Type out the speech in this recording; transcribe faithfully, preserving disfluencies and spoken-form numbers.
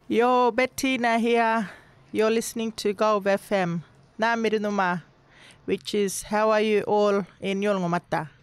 Yo, Bettina here. You're listening to Gulf F M. Namirunuma, which is how are you all in Yolngomata?